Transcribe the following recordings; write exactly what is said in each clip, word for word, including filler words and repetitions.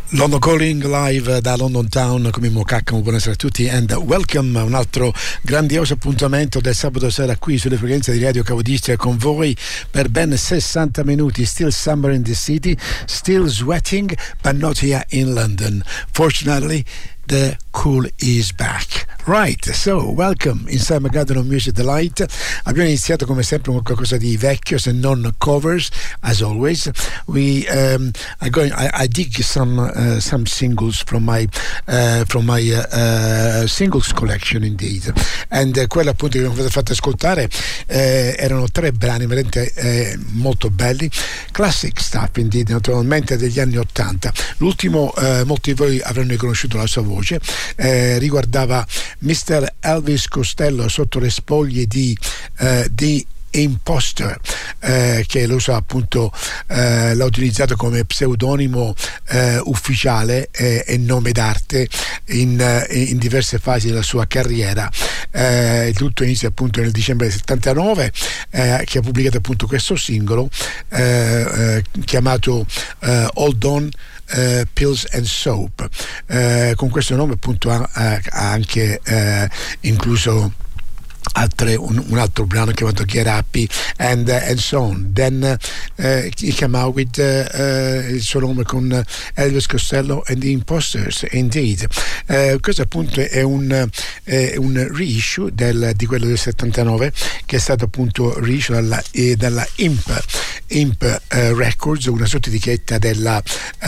London Calling live da London Town con Mimmo Caccamo. Buonasera a tutti and welcome a un altro grandioso appuntamento del sabato sera qui sulle frequenze di Radio Capodistria con voi per ben sessanta minuti. Still summer in the city, still sweating, but not here in London. Fortunately, the cool is back. Right, so welcome inside my garden of music delight. Abbiamo iniziato come sempre con qualcosa di vecchio, se non covers, as always. We um, I going I, I dig some uh, some singles from my uh, from my uh, uh, singles collection indeed. And uh, quello appunto che vi ho fatto ascoltare eh, erano tre brani veramente eh, molto belli, classic stuff indeed, naturalmente degli anni ottanta. L'ultimo eh, molti di voi avranno riconosciuto la sua voce, eh, riguardava mister Elvis Costello sotto le spoglie di uh, The Imposter, eh, che lo so appunto eh, l'ha utilizzato come pseudonimo eh, ufficiale eh, e nome d'arte in, eh, in diverse fasi della sua carriera. Eh, tutto inizia appunto nel dicembre del settantanove, eh, che ha pubblicato appunto questo singolo eh, eh, chiamato eh, Hold On Uh, Pills and Soap. Uh, con questo nome appunto ha, ha anche uh, incluso altre, un, un altro brano chiamato Get Happy and, uh, and so on. Then uh, he came out with uh, uh, il suo nome con Elvis Costello and the Imposters indeed. Uh, questo appunto è un, è un reissue del, di quello del settantanove, che è stato appunto reissue dalla, eh, dalla Imp Imp uh, Records, una sottoetichetta della,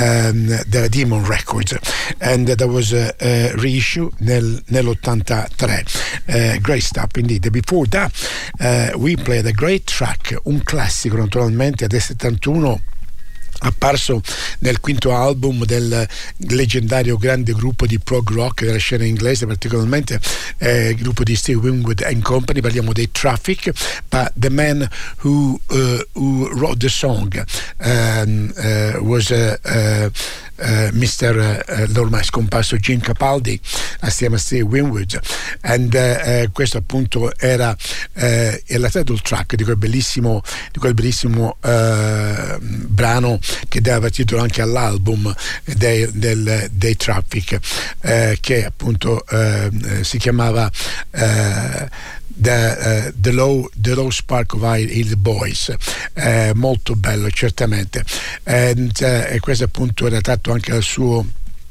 um, della Demon Records, and that was a, a reissue nel, nell'ottantatré. Uh, great stuff indeed. Before that uh, we played a great track, un classico naturalmente del settantuno, apparso nel quinto album del leggendario grande gruppo di prog rock della scena inglese, particolarmente eh, il gruppo di Steve Winwood and Company. Parliamo dei Traffic, but the man who, uh, who wrote the song um, uh, was uh, uh, Uh, mister Uh, l'ormai scomparso Gene Capaldi assieme a Steve Winwood, and uh, uh, questo appunto era uh, la title track di quel bellissimo di quel bellissimo uh, brano che dava titolo anche all'album dei, del, dei Traffic, uh, che appunto uh, si chiamava uh, The, uh, the, low, the Low Spark of Hill Boys, eh, molto bello certamente, and, uh, e questo appunto era tratto anche dal suo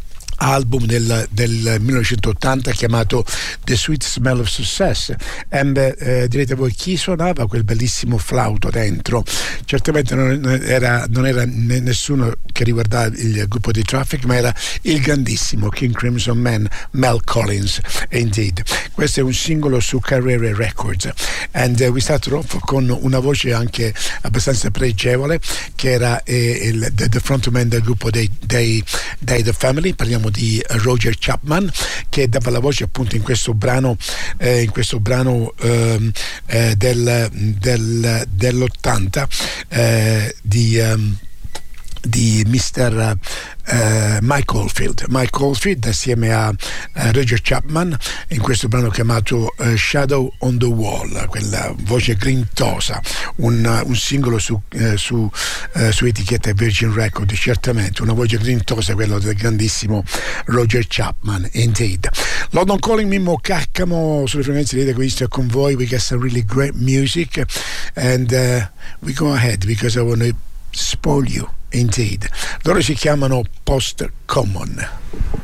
album del, del millenovecentottanta chiamato The Sweet Smell of Success. E eh, direte voi chi suonava quel bellissimo flauto dentro? Certamente non era, non era nessuno che riguardava il gruppo di Traffic, ma era il grandissimo King Crimson Man, Mel Collins indeed. Questo è un singolo su Carrere Records, and uh, we started off con una voce anche abbastanza pregevole, che era eh, il the, the frontman del gruppo dei, dei, dei The Family. Parliamo di Roger Chapman, che dava la voce appunto in questo brano eh, in questo brano eh, eh, del, del, dell'ottanta eh, di um, di mister uh, Mike Oldfield Mike Oldfield assieme a uh, Roger Chapman in questo brano chiamato uh, Shadow on the Wall, quella voce grintosa, un, uh, un singolo su, uh, su, uh, su etichetta Virgin Records, certamente una voce grintosa, quello del grandissimo Roger Chapman indeed. London Calling, Mimmo Caccamo sulle frequenze di Radio con voi. We get some really great music and uh, we go ahead because I want to spoil you indeed. Loro si chiamano Post Common.